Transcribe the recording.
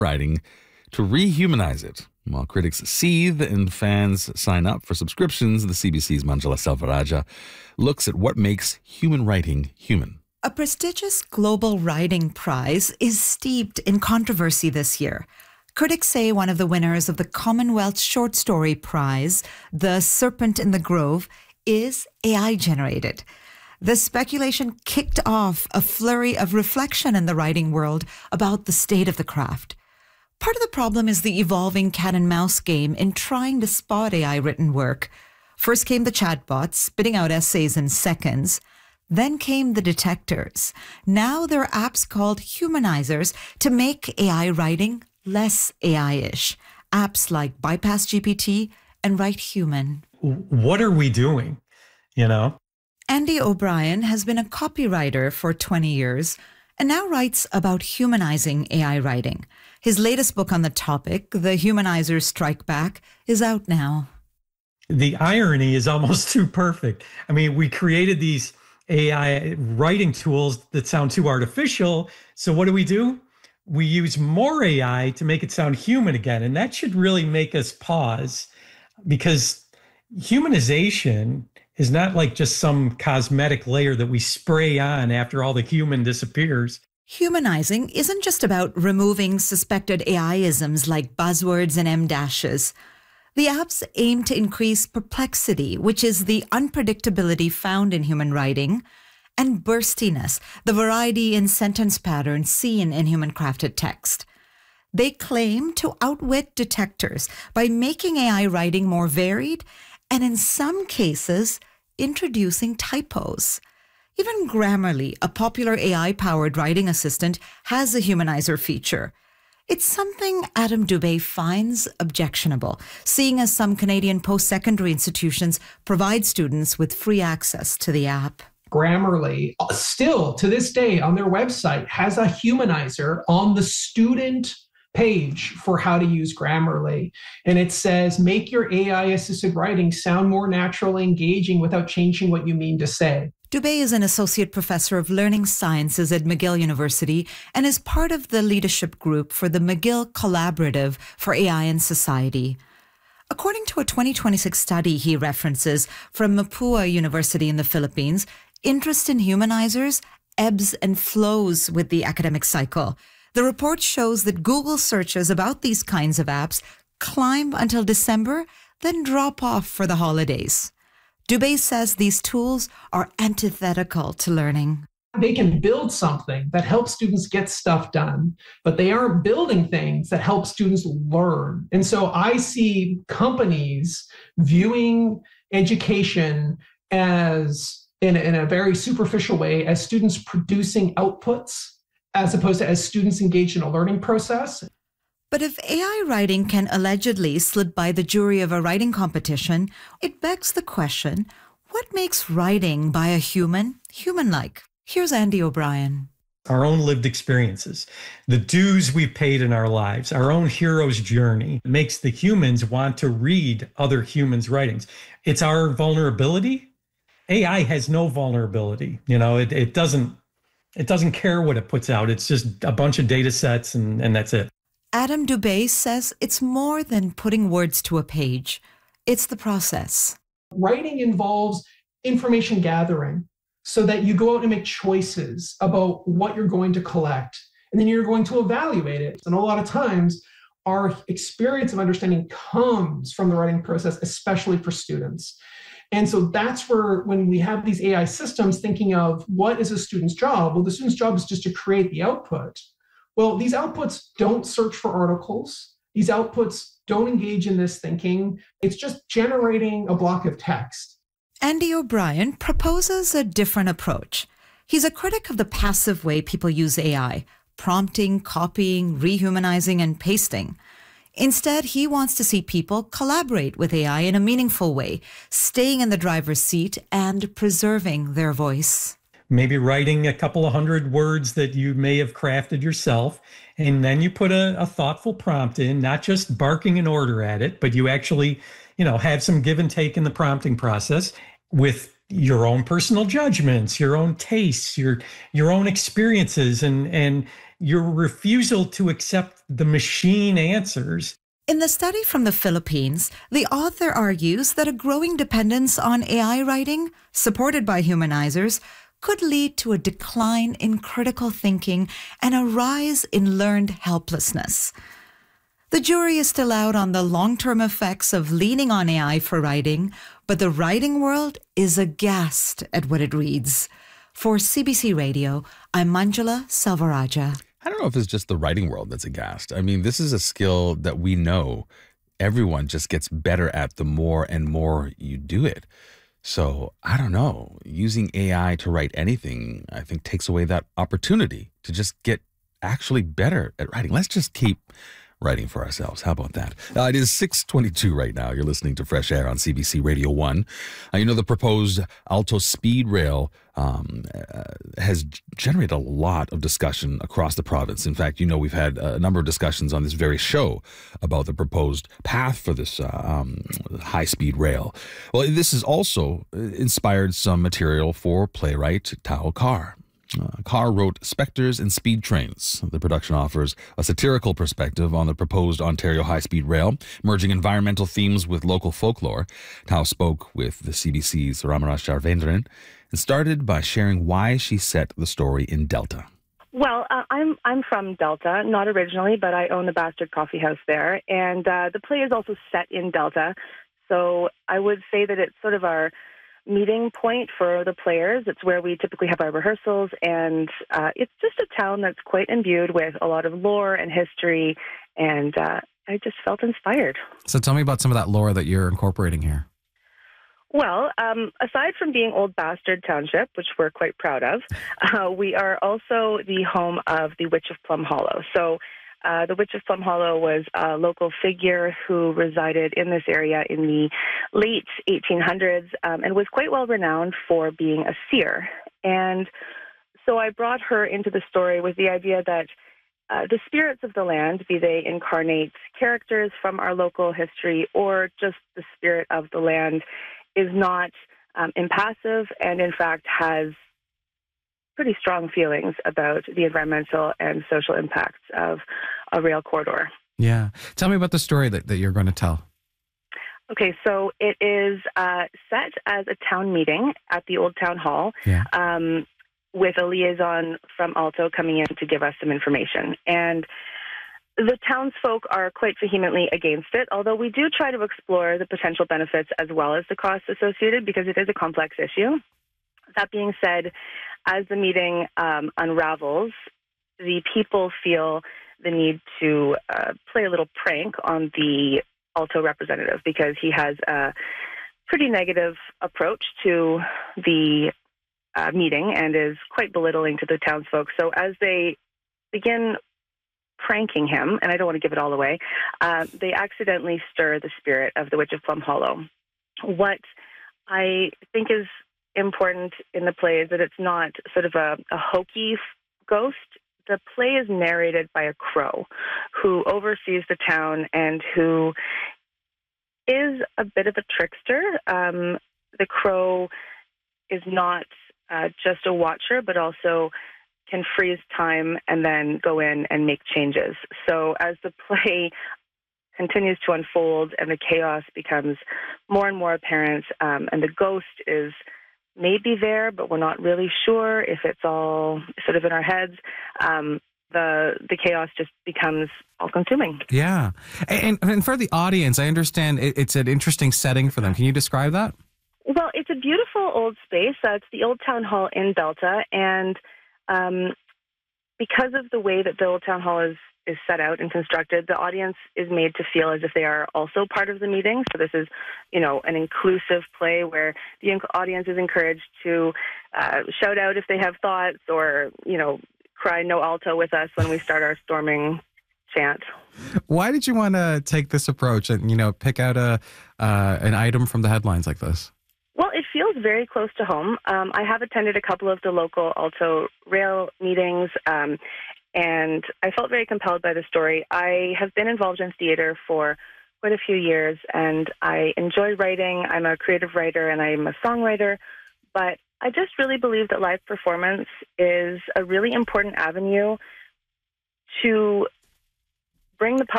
writing to rehumanize it. While critics seethe and fans sign up for subscriptions, the CBC's Manjula Selvarajah looks at what makes human writing human. A prestigious global writing prize is steeped in controversy this year. Critics say one of the winners of the Commonwealth Short Story Prize, The Serpent in the Grove, is AI-generated. The speculation kicked off a flurry of reflection in the writing world about the state of the craft. Part of the problem is the evolving cat and mouse game in trying to spot AI-written work. First came the chatbots, spitting out essays in seconds. Then came the detectors. Now there are apps called humanizers to make AI writing less AI-ish. Apps like Bypass GPT and Write Human. What are we doing? Andy O'Brien has been a copywriter for 20 years and now writes about humanizing AI writing. His latest book on the topic, The Humanizers Strike Back, is out now. The irony is almost too perfect. I mean, we created these AI writing tools that sound too artificial. So what do? We use more AI to make it sound human again. And that should really make us pause, because humanization is not like just some cosmetic layer that we spray on after all the human disappears. Humanizing isn't just about removing suspected AI-isms like buzzwords and M-dashes. The apps aim to increase perplexity, which is the unpredictability found in human writing, and burstiness, the variety in sentence patterns seen in human-crafted text. They claim to outwit detectors by making AI writing more varied and, in some cases, introducing typos. Even Grammarly, a popular AI-powered writing assistant, has a humanizer feature. It's something Adam Dubé finds objectionable, seeing as some Canadian post-secondary institutions provide students with free access to the app. Grammarly, still to this day on their website, has a humanizer on the student page for how to use Grammarly. And it says, make your AI-assisted writing sound more natural and engaging without changing what you mean to say. Dubé is an associate professor of learning sciences at McGill University and is part of the leadership group for the McGill Collaborative for AI in Society. According to a 2026 study he references from Mapua University in the Philippines, interest in humanizers ebbs and flows with the academic cycle. The report shows that Google searches about these kinds of apps climb until December, then drop off for the holidays. Dubé says these tools are antithetical to learning. They can build something that helps students get stuff done, but they aren't building things that help students learn. And so I see companies viewing education as, in a very superficial way, as students producing outputs, as opposed to as students engaged in a learning process. But if AI writing can allegedly slip by the jury of a writing competition, it begs the question, what makes writing by a human human-like? Here's Andy O'Brien. Our own lived experiences, the dues we've paid in our lives, our own hero's journey makes the humans want to read other humans' writings. It's our vulnerability. AI has no vulnerability. It doesn't care what it puts out. It's just a bunch of data sets and that's it. Adam Dubé says it's more than putting words to a page. It's the process. Writing involves information gathering so that you go out and make choices about what you're going to collect, and then you're going to evaluate it. And a lot of times, our experience of understanding comes from the writing process, especially for students. And so that's where, when we have these AI systems thinking of what is a student's job, well, the student's job is just to create the output. Well, these outputs don't search for articles. These outputs don't engage in this thinking. It's just generating a block of text. Andy O'Brien proposes a different approach. He's a critic of the passive way people use AI, prompting, copying, rehumanizing, and pasting. Instead, he wants to see people collaborate with AI in a meaningful way, staying in the driver's seat and preserving their voice. Maybe writing a couple of hundred words that you may have crafted yourself, and then you put a thoughtful prompt in, not just barking an order at it, but you actually, have some give and take in the prompting process with your own personal judgments, your own tastes, your own experiences, and your refusal to accept the machine answers. In the study from the Philippines, the author argues that a growing dependence on AI writing, supported by humanizers, could lead to a decline in critical thinking and a rise in learned helplessness. The jury is still out on the long-term effects of leaning on AI for writing, but the writing world is aghast at what it reads. For CBC Radio, I'm Manjula Selvarajah. I don't know if it's just the writing world that's aghast. I mean, this is a skill that we know everyone just gets better at the more and more you do it. So I don't know. Using AI to write anything, I think, takes away that opportunity to just get actually better at writing. Let's just keep writing for ourselves. How about that? It is 6:22 right now. You're listening to Fresh Air on CBC Radio 1. You know, the proposed Alto Speed Rail has generated a lot of discussion across the province. In fact, you know, we've had a number of discussions on this very show about the proposed path for this high-speed rail. Well, this has also inspired some material for playwright Tao Carr. Carr wrote Spectres and Speed Trains. The production offers a satirical perspective on the proposed Ontario high-speed rail, merging environmental themes with local folklore. Tao spoke with the CBC's Ramaraj Charvendran and started by sharing why she set the story in Delta. Well, I'm from Delta, not originally, but I own the Bastard Coffee House there, and the play is also set in Delta. So I would say that it's sort of our meeting point for the players. It's where we typically have our rehearsals, and it's just a town that's quite imbued with a lot of lore and history, and I just felt inspired. So tell me about some of that lore that you're incorporating here. Well, aside from being Old Bastard Township, which we're quite proud of, we are also the home of the Witch of Plum Hollow. So the Witch of Plum Hollow was a local figure who resided in this area in the late 1800s and was quite well renowned for being a seer. And so I brought her into the story with the idea that the spirits of the land, be they incarnate characters from our local history or just the spirit of the land, is not impassive and, in fact, has pretty strong feelings about the environmental and social impacts of a rail corridor. Yeah. Tell me about the story that you're going to tell. Okay, so it is set as a town meeting at the Old Town Hall, with a liaison from Alto coming in to give us some information. And the townsfolk are quite vehemently against it, although we do try to explore the potential benefits as well as the costs associated because it is a complex issue. That being said, as the meeting unravels, the people feel the need to play a little prank on the Alto representative because he has a pretty negative approach to the meeting and is quite belittling to the townsfolk. So as they begin pranking him, and I don't want to give it all away, they accidentally stir the spirit of the Witch of Plum Hollow. What I think is important in the play is that it's not sort of a hokey ghost. The play is narrated by a crow who oversees the town and who is a bit of a trickster. The crow is not just a watcher, but also can freeze time and then go in and make changes. So as the play continues to unfold and the chaos becomes more and more apparent, and the ghost is maybe there, but we're not really sure if it's all sort of in our heads, the chaos just becomes all-consuming. Yeah. And for the audience, I understand it's an interesting setting for them. Can you describe that? Well, it's a beautiful old space. It's the Old Town Hall in Delta, and because of the way that the Old Town Hall is set out and constructed, the audience is made to feel as if they are also part of the meeting. So this is, an inclusive play where the audience is encouraged to shout out if they have thoughts or, cry "No Alto" with us when we start our storming chant. Why did you want to take this approach and, pick out an item from the headlines like this? Well, it feels very close to home. I have attended a couple of the local Alto rail meetings, and I felt very compelled by the story. I have been involved in theater for quite a few years, and I enjoy writing. I'm a creative writer, and I'm a songwriter, but I just really believe that live performance is a really important avenue to bring the public